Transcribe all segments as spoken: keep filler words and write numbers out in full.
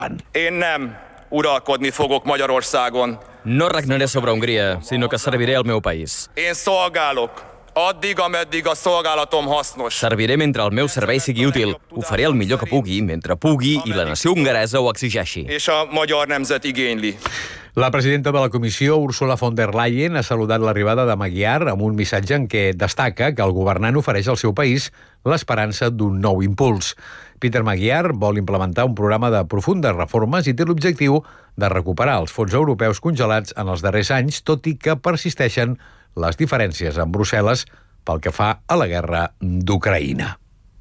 Én nem uralkodni fogok Magyarországon. No regnaré sobre Hongria, sinó que serviré al meu país. Én szolgálok, addig, ameddig a szolgálatom hasznos. Serviré mentre el meu servei sigui útil. Ho faré el millor que pugui, mentre pugui i la nació hongaresa ho exigeixi. És a magyar nemzet igényli. La presidenta de la comissió, Ursula von der Leyen, ha saludat l'arribada de Magyar amb un missatge en què destaca que el governant ofereix al seu país l'esperança d'un nou impuls. Peter Magyar vol implementar un programa de profundes reformes i té l'objectiu de recuperar els fons europeus congelats en els darrers anys, tot i que persisteixen les diferències amb Brussel·les pel que fa a la guerra d'Ucraïna.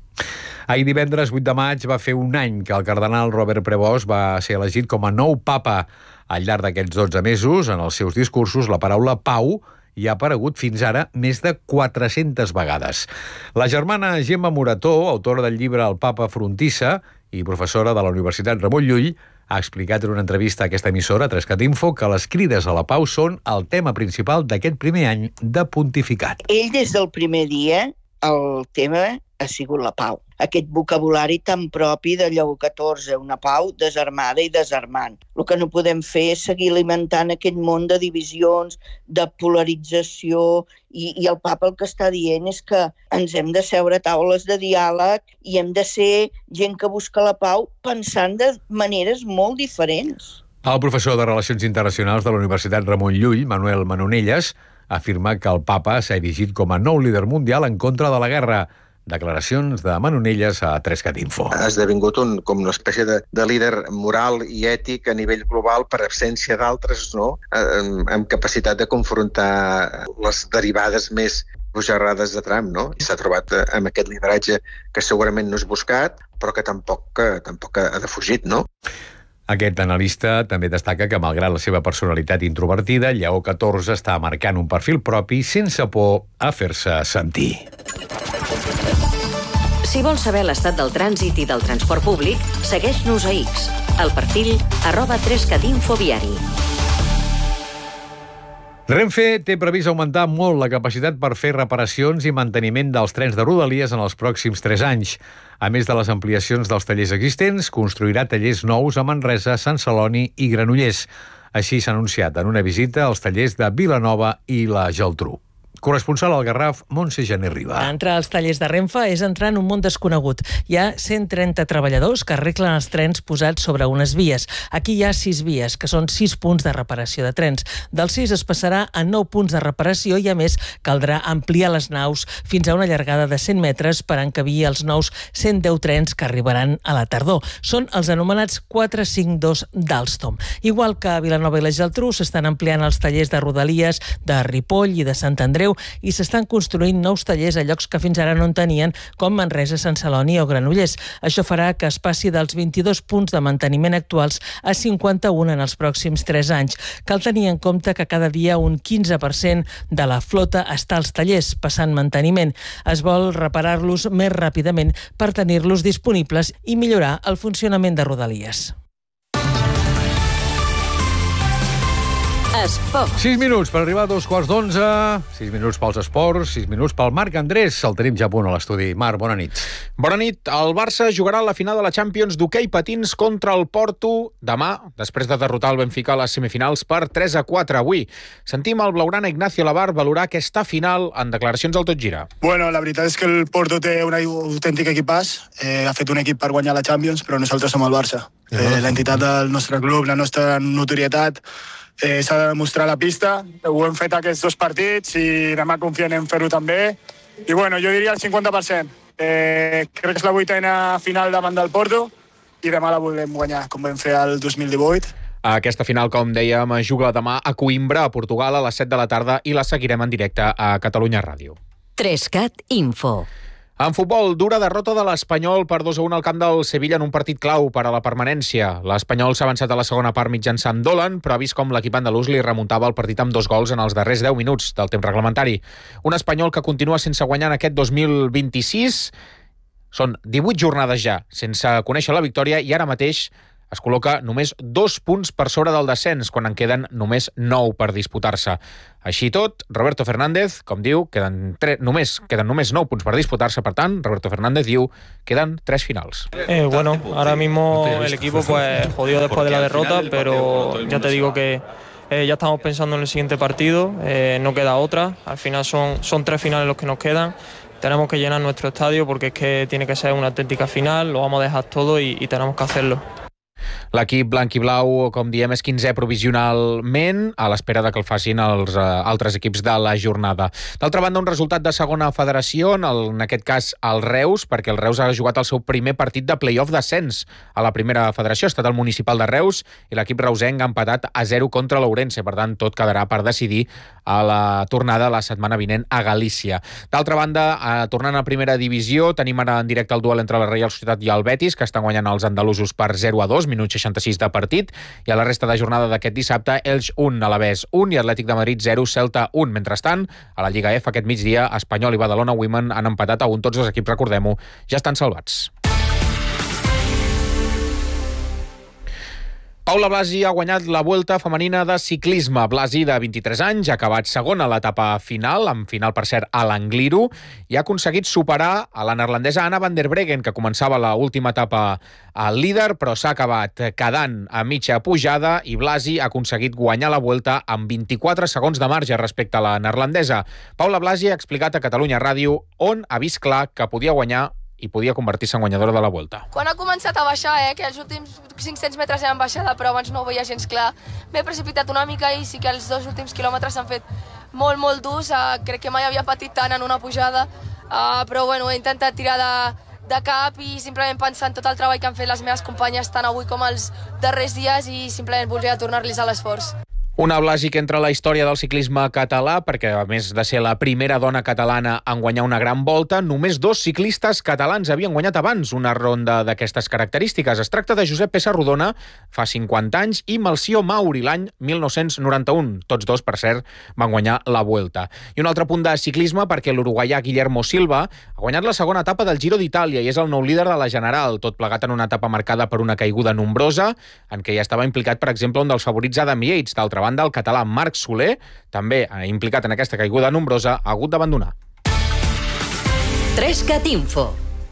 Ahir divendres vuit de maig va fer un any que el cardenal Robert Prevost va ser elegit com a nou papa. Al llarg d'aquests dotze mesos, en els seus discursos, la paraula pau hi ha aparegut fins ara més de quatre-centes vegades. La germana Gemma Morató, autora del llibre El papa Frontissa i professora de la Universitat Ramon Llull, ha explicat en una entrevista a aquesta emissora, Trescat Info, que les crides a la pau són el tema principal d'aquest primer any de pontificat. Ell, des del primer dia, el tema ha sigut la pau. Aquest vocabulari tan propi de Lleó catorze, una pau desarmada i desarmant. El que no podem fer és seguir alimentant aquest món de divisions, de polarització, i, i el papa el que està dient és que ens hem de seure a taules de diàleg i hem de ser gent que busca la pau pensant de maneres molt diferents. El professor de Relacions Internacionals de la Universitat Ramon Llull, Manuel Manonelles, afirma que el papa s'ha erigit com a nou líder mundial en contra de la guerra. Declaracions de Manonelles a Trescat Info. Ha esdevingut un, com una espècie de, de líder moral i ètic a nivell global per absència d'altres, no? amb, amb capacitat de confrontar les derivades més bojarrades de Trump, no? I s'ha trobat amb aquest lideratge que segurament no és buscat, però que tampoc, que, tampoc ha defugit, no? Aquest analista també destaca que, malgrat la seva personalitat introvertida, Lleó catorze està marcant un perfil propi sense por a fer-se sentir. Si vols saber l'estat del trànsit i del transport públic, segueix-nos a X, al perfil arroba trescatinfoviari. Renfe té previst augmentar molt la capacitat per fer reparacions i manteniment dels trens de Rodalies en els pròxims tres anys. A més de les ampliacions dels tallers existents, construirà tallers nous a Manresa, Sant Celoni i Granollers. Així s'ha anunciat en una visita als tallers de Vilanova i la Geltrú. Corresponsal al Garraf, Montse Gené Riba. Entrar als tallers de Renfe és entrar en un món desconegut. Hi ha cent trenta treballadors que arreglen els trens posats sobre unes vies. Aquí hi ha sis vies, que són sis punts de reparació de trens. Dels sis es passarà a nou punts de reparació i, a més, caldrà ampliar les naus fins a una llargada de cent metres per encabir els nous cent deu trens que arribaran a la tardor. Són els anomenats quatre cinc dos d'Alstom. Igual que a Vilanova i la Geltrú, s'estan ampliant els tallers de Rodalies, de Ripoll i de Sant Andreu, i s'estan construint nous tallers a llocs que fins ara no en tenien, com Manresa, Sant Celoni o Granollers. Això farà que es passi dels vint-i-dos punts de manteniment actuals a cinquanta-un en els pròxims tres anys. Cal tenir en compte que cada dia un quinze per cent de la flota està als tallers, passant manteniment. Es vol reparar-los més ràpidament per tenir-los disponibles i millorar el funcionament de Rodalies. Esports. Sis minuts per arribar a dos quarts d'onze, sis minuts pels esports, sis minuts pel Marc Andrés. El tenim ja a punt a l'estudi. Marc, bona nit. Bona nit. El Barça jugarà la final de la Champions d'hoquei patins contra el Porto demà, després de derrotar el Benfica a les semifinals per tres a quatre avui. Sentim el blaugrana Ignacio Labar valorar aquesta final en declaracions al Tot Gira. Bueno, la veritat és que el Porto té un autèntic equipàs. Eh, ha fet un equip per guanyar la Champions, però nosaltres som el Barça. Eh, L'entitat del nostre club, la nostra notorietat, Eh, s'ha de demostrar a la pista. Ho hem fet aquests dos partits i demà confiem en fer-ho també. I bueno, jo diria el cinquanta per cent. Eh, crec que és la vuitena final davant del Porto i demà la volem guanyar, com vam fer el dos mil divuit. Aquesta final, com dèiem, es juga demà a Coimbra, a Portugal, a les set de la tarda, i la seguirem en directe a Catalunya Ràdio. Trescat Info. En futbol, dura derrota de l'Espanyol per dos a un al camp del Sevilla en un partit clau per a la permanència. L'Espanyol s'ha avançat a la segona part mitjançant Dolan, però ha vist com l'equip andalús li remuntava el partit amb dos gols en els darrers deu minuts del temps reglamentari. Un Espanyol que continua sense guanyar en aquest dos mil vint-i-sis. Són divuit jornades ja sense conèixer la victòria i ara mateix es col·loca només dos punts per sobre del descens, quan en queden només nou per disputar-se. Així i tot, Roberto Fernández, com diu, queden, tre... només, queden només nou punts per disputar-se, per tant, Roberto Fernández diu queden tres finals. Eh, bueno, ahora mismo el equipo pues jodido después de la derrota, pero ya te digo que eh, ya estamos pensando en el siguiente partido, eh, no queda otra, al final son, son tres finales los que nos quedan. Tenemos que llenar nuestro estadio porque es que tiene que ser una auténtica final, lo vamos a dejar todo y, y tenemos que hacerlo. L'equip blanc i blau, com diem, és quinzè provisionalment, a l'espera de que el facin els uh, altres equips de la jornada. D'altra banda, un resultat de segona federació, en, el, en aquest cas el Reus, perquè el Reus ha jugat el seu primer partit de play-off d'ascens a la primera federació, ha estat el municipal de Reus, i l'equip reusenc ha empatat a zero contra l'Ourense, per tant, tot quedarà per decidir a la tornada la setmana vinent a Galícia. D'altra banda, eh, tornant a primera divisió, tenim ara en directe el duel entre la Reial Societat i el Betis, que estan guanyant els andalusos per zero a dos, minut seixanta-sis de partit, i a la resta de jornada d'aquest dissabte, Elx un, Alavés un i Atlètic de Madrid zero, Celta un. Mentrestant, a la Lliga F aquest migdia, Espanyol i Badalona Women han empatat a un. Tots els equips, recordem-ho, ja estan salvats. Paula Blasi ha guanyat la Vuelta femenina de ciclisme. Blasi, de vint-i-tres anys, ha acabat segona a l'etapa final, amb final, per cert, a l'Angliru, i ha aconseguit superar a la neerlandesa Anna van der Breggen, que començava l'última etapa al líder, però s'ha acabat quedant a mitja pujada, i Blasi ha aconseguit guanyar la Vuelta amb vint-i-quatre segons de marge respecte a la neerlandesa. Paula Blasi ha explicat a Catalunya Ràdio on ha vist clar que podia guanyar i podia convertir-se en guanyadora de la Vuelta. Quan ha començat a baixar, eh, que els últims cinc-cents metres eren baixada, però abans no ho veia gens clar, m'he precipitat una mica i sí que els dos últims quilòmetres s'han fet molt, molt durs. Uh, crec que mai havia patit tant en una pujada, uh, però bueno, he intentat tirar de, de cap i simplement pensar en tot el treball que han fet les meves companyes tant avui com els darrers dies i simplement voldria tornar-los a l'esforç. Una Blasi que entra a la història del ciclisme català, perquè a més de ser la primera dona catalana en guanyar una gran volta, només dos ciclistes catalans havien guanyat abans una ronda d'aquestes característiques. Es tracta de Josep Pessarrodona, fa cinquanta anys, i Melcior Mauri, l'any mil nou-cents noranta-un. Tots dos, per cert, van guanyar la Vuelta. I un altre punt de ciclisme, perquè l'uruguaià Guillermo Silva ha guanyat la segona etapa del Giro d'Itàlia i és el nou líder de la General, tot plegat en una etapa marcada per una caiguda nombrosa, en què ja estava implicat, per exemple, un dels favorits Adam Yates. D'altra banda, el català Marc Soler, també implicat en aquesta caiguda nombrosa, ha hagut d'abandonar. Trescat Info.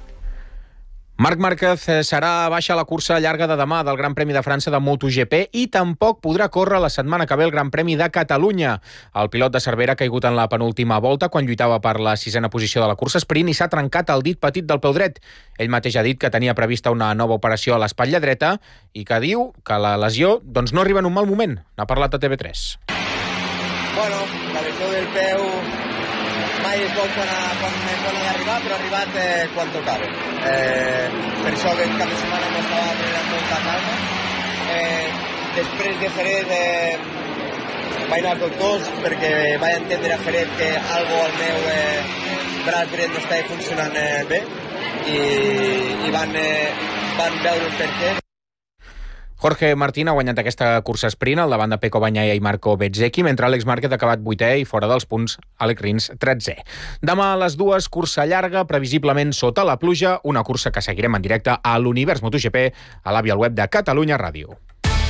Marc Márquez serà a baixa a la cursa llarga de demà del Gran Premi de França de MotoGP i tampoc podrà córrer la setmana que ve el Gran Premi de Catalunya. El pilot de Cervera ha caigut en la penúltima volta quan lluitava per la sisena posició de la cursa sprint i s'ha trencat el dit petit del peu dret. Ell mateix ha dit que tenia prevista una nova operació a l'espatlla dreta i que diu que la lesió doncs, no arriba en un mal moment. N'ha parlat a T V tres. Bueno, la lesió del peu mai és bo quan, quan, quan ha d'arribar, però ha arribat eh, quan tocava. Eh, per això aquest cap de setmana no estava prenent molta calma. Eh, després de Jerez eh, vaig anar als doctors perquè vaig entendre a Jerez que algo al meu eh, braç dret no estava funcionant eh, bé i, i van, eh, van veure el per què. Jorge Martín ha guanyat aquesta cursa sprint al davant de Pecco Bagnaia i Marco Bezzecchi, mentre Àlex Márquez ha acabat vuitè i fora dels punts Àlex Rins tretzè. Demà a les dues, cursa llarga, previsiblement sota la pluja, una cursa que seguirem en directe a l'Univers MotoGP a l'àvia al web de Catalunya Ràdio.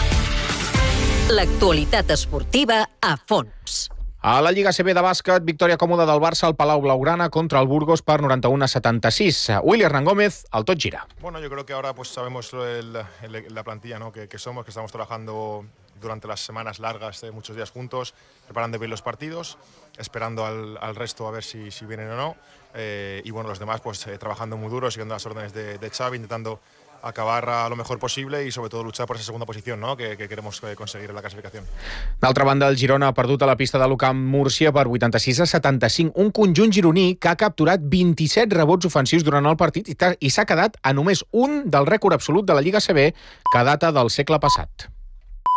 L'actualitat esportiva a fons. A la Lliga A C B de bàsquet, victòria còmoda del Barça al Palau Blaugrana contra el Burgos per noranta-un a setanta-sis. Willy Hernán Gómez, el tot gira. Bueno, yo creo que ahora pues sabemos el, el, la plantilla, ¿no? que, que somos, que estamos trabajando durante las semanas largas, eh, muchos días juntos, preparando bien los partidos, esperando al, al resto a ver si, si vienen o no. Eh, y bueno, los demás pues eh, trabajando muy duro, siguiendo las órdenes de, de Xavi, intentando acabar a lo mejor posible y sobre todo luchar por esa segunda posición, ¿no? que, que queremos conseguir en la clasificación. D'altra banda, el Girona ha perdut a la pista de l'Ucamp Múrcia per vuitanta-sis a setanta-cinc, un conjunt gironí que ha capturat vint-i-set rebots ofensius durant el partit i s'ha quedat a només un del rècord absolut de la Lliga A C B que data del segle passat.